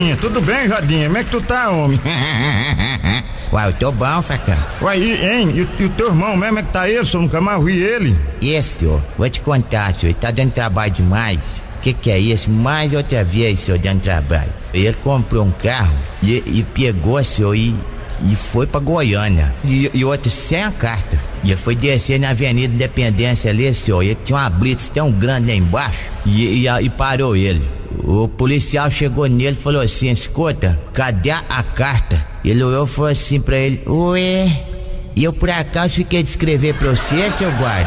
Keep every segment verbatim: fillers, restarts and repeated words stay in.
Tudo bem, Jadinha? Como é que tu tá, homem? Uai, eu tô bom, facão. Uai, e, hein? E, e o teu irmão mesmo é que tá aí? Eu nunca mais vi ele. Esse, senhor, vou te contar, senhor, ele tá dando trabalho demais. Que que é isso? Mais outra vez, senhor, dando trabalho. Ele comprou um carro e, e pegou, senhor, e, e foi pra Goiânia. E, e outro sem a carta. E ele foi descer na Avenida Independência ali, senhor, e ele tinha uma blitz tão grande lá embaixo e, e, e parou ele. O policial chegou nele e falou assim: escuta, cadê a carta? Ele olhou e falou assim pra ele: ué, e eu por acaso fiquei de escrever pra você, seu guarda?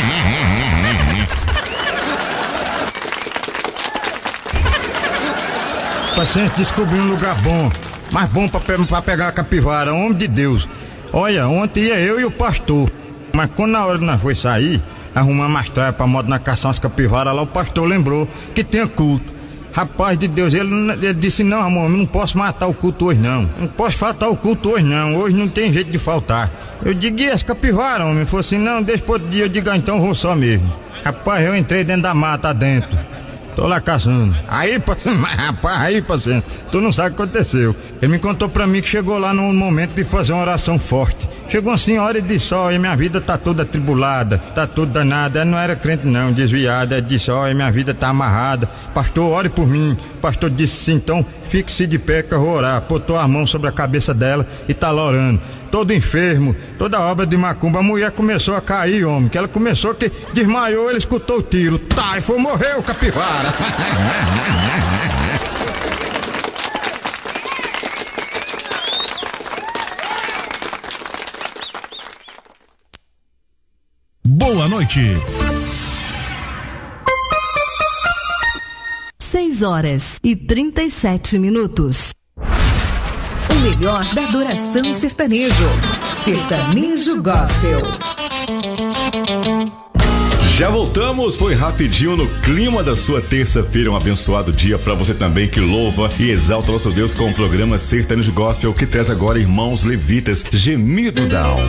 O paciente descobriu um lugar bom, mais bom pra, pra pegar a capivara, homem de Deus. Olha, ontem ia eu e o pastor, mas quando na hora que nós foi sair, arrumamos as traias pra modo na caçar as capivaras lá, o pastor lembrou que tinha culto. Rapaz de Deus, ele, ele disse: não, amor, eu não posso matar o culto hoje não. Não posso faltar o culto hoje não. Hoje não tem jeito de faltar. Eu digo: e as capivaras, homem? Ele falou assim: não, deixa pro outro dia. Eu digo: ah, então vou só mesmo. Rapaz, eu entrei dentro da mata dentro. Tô lá caçando. Aí, parceiro, rapaz, aí, parceiro, tu não sabe o que aconteceu. Ele me contou pra mim que chegou lá no momento de fazer uma oração forte. Chegou uma senhora e disse: ó, minha vida tá toda atribulada, tá tudo danada. Ela não era crente não, desviada. Ela disse: ó, minha vida tá amarrada. Pastor, ore por mim. O pastor disse assim: então fique-se de pé que eu vou orar. Botou a mão sobre a cabeça dela e tá lá orando. Todo enfermo, toda obra de macumba. A mulher começou a cair, homem, que ela começou que desmaiou, ele escutou o tiro. Tá, e foi, morreu o capivara. Boa noite. Seis horas e trinta e sete minutos. O melhor da adoração sertanejo. Sertanejo Gospel. Já voltamos, foi rapidinho no clima da sua terça-feira. Um abençoado dia para você também que louva e exalta nosso Deus com o programa Sertanejo Gospel, que traz agora Irmãos Levitas, Gemido da Alma.